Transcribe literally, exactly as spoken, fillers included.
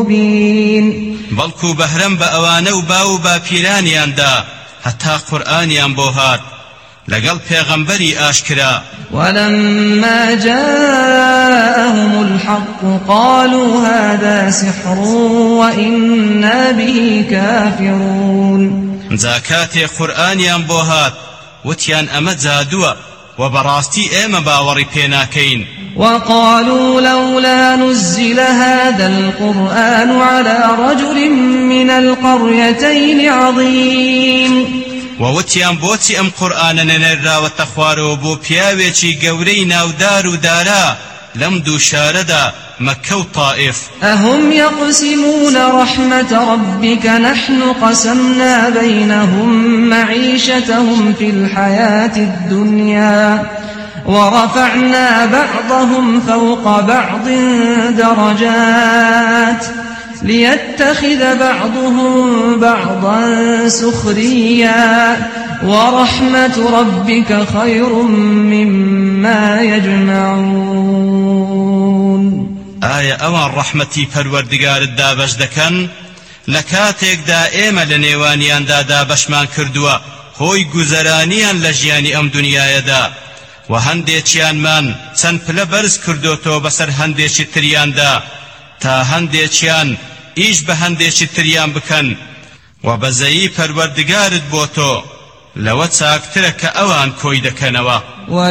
مبين بلكو بهرم بأوانو باو باپیرانیان دا حتى قرآنیان بوهات لقل پیغمبری آشكرا ولما جاءهم الحق قالوا هذا سحر وإنا به كافرون زاكات قرآنيان بوهات وتيان أمد زادوا وبراستي ايما باوري بيناكين وقالوا لولا نزل هذا القرآن على رجل من القريتين عظيم ووتيان بوتي ام قرآن ننرى والتخوارو بو بياويتي قورينا ودارو دارا لم دو شاردا مكة وطائف أهم يقسمون رحمة ربك نحن قسمنا بينهم معيشتهم في الحياة الدنيا ورفعنا بعضهم فوق بعض درجات ليتخذ بعضهم بعضا سخريا ورحمة ربك خير مما يجمعون آية أوان رحمتي پروردگار دابش دكن لكاتيك دائما لنيوانيان دا دابشمان كردوا هوي گوزرانيان لجياني ام دنيا يدا وهنديچيان من چن پل برز كردوتو بسر هنديچي تريان دا تا هنديچيان إيش بهنديچي تريان بكن وبزيي پروردگارت بوتو لو تاكترك أوان كوي دكنوا